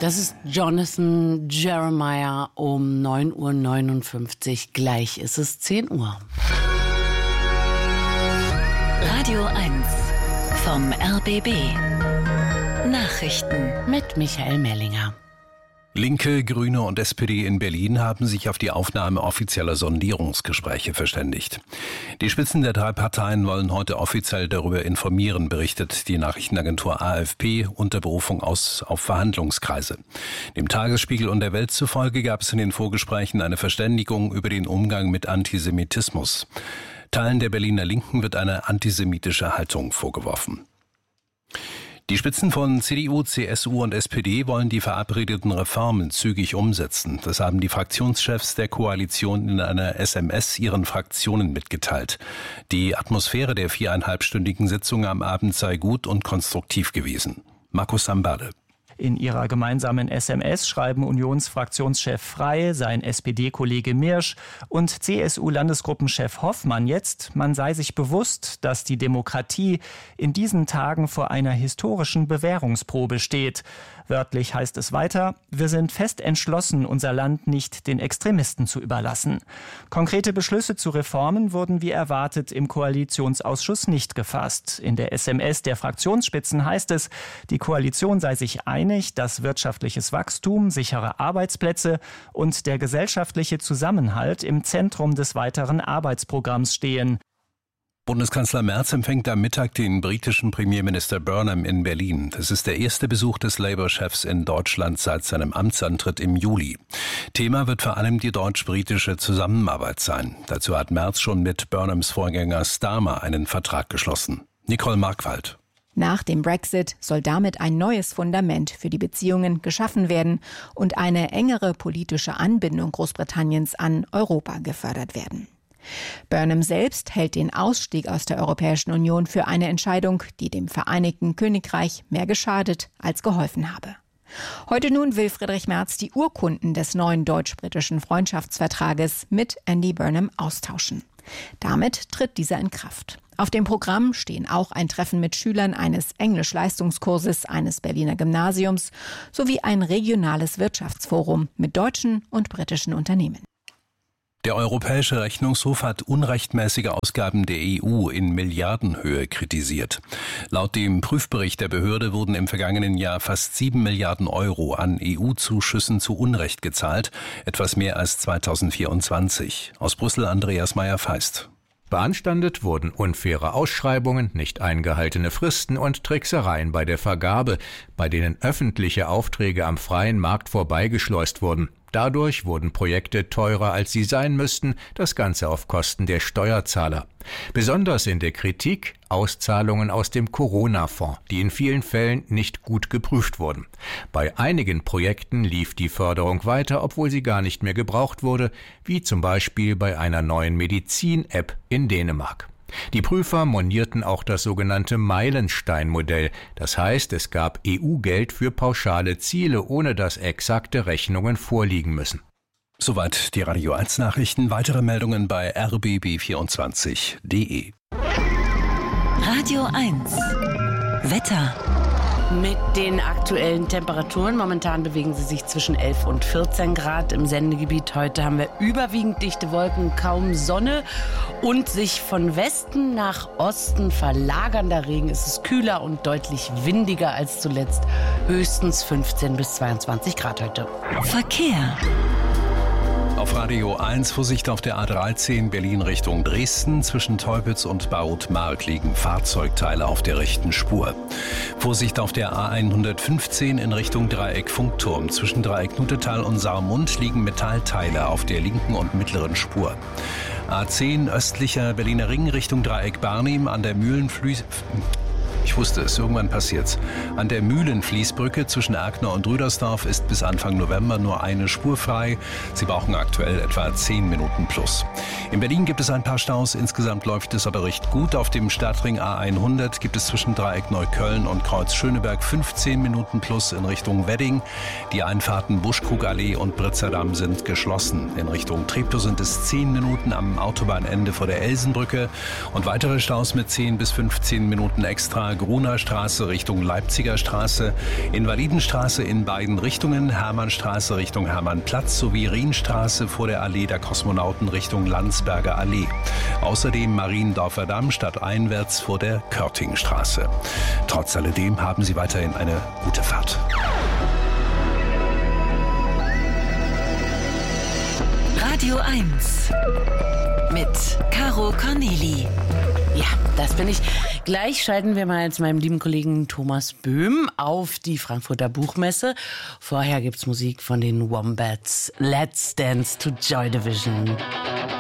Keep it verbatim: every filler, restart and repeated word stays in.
Das ist Jonathan Jeremiah um neun Uhr neunundfünfzig. Gleich ist es zehn Uhr. Radio eins vom R B B. Nachrichten mit Michael Mellinger. Linke, Grüne und S P D in Berlin haben sich auf die Aufnahme offizieller Sondierungsgespräche verständigt. Die Spitzen der drei Parteien wollen heute offiziell darüber informieren, berichtet die Nachrichtenagentur A F P unter Berufung aus auf Verhandlungskreise. Dem Tagesspiegel und der Welt zufolge gab es in den Vorgesprächen eine Verständigung über den Umgang mit Antisemitismus. Teilen der Berliner Linken wird eine antisemitische Haltung vorgeworfen. Die Spitzen von C D U, C S U und S P D wollen die verabredeten Reformen zügig umsetzen. Das haben die Fraktionschefs der Koalition in einer S M S ihren Fraktionen mitgeteilt. Die Atmosphäre der viereinhalbstündigen Sitzung am Abend sei gut und konstruktiv gewesen. Markus Sambade. In ihrer gemeinsamen S M S schreiben Unionsfraktionschef Frey, sein S P D-Kollege Mirsch und C S U-Landesgruppenchef Hoffmann jetzt, man sei sich bewusst, dass die Demokratie in diesen Tagen vor einer historischen Bewährungsprobe steht. Wörtlich heißt es weiter, wir sind fest entschlossen, unser Land nicht den Extremisten zu überlassen. Konkrete Beschlüsse zu Reformen wurden wie erwartet im Koalitionsausschuss nicht gefasst. In der S M S der Fraktionsspitzen heißt es, die Koalition sei sich einig, dass wirtschaftliches Wachstum, sichere Arbeitsplätze und der gesellschaftliche Zusammenhalt im Zentrum des weiteren Arbeitsprogramms stehen. Bundeskanzler Merz empfängt am Mittag den britischen Premierminister Burnham in Berlin. Das ist der erste Besuch des Labour-Chefs in Deutschland seit seinem Amtsantritt im Juli. Thema wird vor allem die deutsch-britische Zusammenarbeit sein. Dazu hat Merz schon mit Burnhams Vorgänger Starmer einen Vertrag geschlossen. Nicole Markwald. Nach dem Brexit soll damit ein neues Fundament für die Beziehungen geschaffen werden und eine engere politische Anbindung Großbritanniens an Europa gefördert werden. Burnham selbst hält den Ausstieg aus der Europäischen Union für eine Entscheidung, die dem Vereinigten Königreich mehr geschadet als geholfen habe. Heute nun will Friedrich Merz die Urkunden des neuen deutsch-britischen Freundschaftsvertrages mit Andy Burnham austauschen. Damit tritt dieser in Kraft. Auf dem Programm stehen auch ein Treffen mit Schülern eines Englisch-Leistungskurses eines Berliner Gymnasiums sowie ein regionales Wirtschaftsforum mit deutschen und britischen Unternehmen. Der Europäische Rechnungshof hat unrechtmäßige Ausgaben der E U in Milliardenhöhe kritisiert. Laut dem Prüfbericht der Behörde wurden im vergangenen Jahr fast sieben Milliarden Euro an E U-Zuschüssen zu Unrecht gezahlt, etwas mehr als zweitausendvierundzwanzig. Aus Brüssel Andreas Meyer-Feist. Beanstandet wurden unfaire Ausschreibungen, nicht eingehaltene Fristen und Tricksereien bei der Vergabe, bei denen öffentliche Aufträge am freien Markt vorbeigeschleust wurden. Dadurch wurden Projekte teurer, als sie sein müssten, das Ganze auf Kosten der Steuerzahler. Besonders in der Kritik Auszahlungen aus dem Corona-Fonds, die in vielen Fällen nicht gut geprüft wurden. Bei einigen Projekten lief die Förderung weiter, obwohl sie gar nicht mehr gebraucht wurde, wie zum Beispiel bei einer neuen Medizin-App in Dänemark. Die Prüfer monierten auch das sogenannte Meilenstein-Modell. Das heißt, es gab E U-Geld für pauschale Ziele, ohne dass exakte Rechnungen vorliegen müssen. Soweit die Radio eins Nachrichten. Weitere Meldungen bei r b b vierundzwanzig punkt d e. Radio eins Wetter. Mit den aktuellen Temperaturen. Momentan bewegen sie sich zwischen elf und vierzehn Grad im Sendegebiet. Heute haben wir überwiegend dichte Wolken, kaum Sonne und sich von Westen nach Osten verlagernder Regen. Es ist kühler und deutlich windiger als zuletzt. Höchstens fünfzehn bis zweiundzwanzig Grad heute. Verkehr. Auf Radio eins Vorsicht auf der A dreizehn Berlin Richtung Dresden. Zwischen Teupitz und Bautmark liegen Fahrzeugteile auf der rechten Spur. Vorsicht auf der A hundertfünfzehn in Richtung Dreieck Funkturm. Zwischen Dreieck Nutetal und Saarmund liegen Metallteile auf der linken und mittleren Spur. A zehn östlicher Berliner Ring Richtung Dreieck Barnim an der Mühlenflüß... Ich wusste es, irgendwann passiert's. An der Mühlenfließbrücke zwischen Erkner und Rüdersdorf ist bis Anfang November nur eine Spur frei. Sie brauchen aktuell etwa zehn Minuten plus. In Berlin gibt es ein paar Staus. Insgesamt läuft es aber recht gut. Auf dem Stadtring A hundert gibt es zwischen Dreieck Neukölln und Kreuz Schöneberg fünfzehn Minuten plus in Richtung Wedding. Die Einfahrten Buschkrugallee und Britzerdamm sind geschlossen. In Richtung Treptow sind es zehn Minuten am Autobahnende vor der Elsenbrücke und weitere Staus mit zehn bis fünfzehn Minuten extra Gruner Straße Richtung Leipziger Straße, Invalidenstraße in beiden Richtungen, Hermannstraße Richtung Hermannplatz sowie Rienstraße vor der Allee der Kosmonauten Richtung Landsberger Allee. Außerdem Mariendorfer Damm stadteinwärts vor der Körtingstraße. Trotz alledem haben Sie weiterhin eine gute Fahrt. Radio eins mit Caro Corneli. Ja, das bin ich. Gleich schalten wir mal zu meinem lieben Kollegen Thomas Böhm auf die Frankfurter Buchmesse. Vorher gibt's Musik von den Wombats. Let's Dance to Joy Division.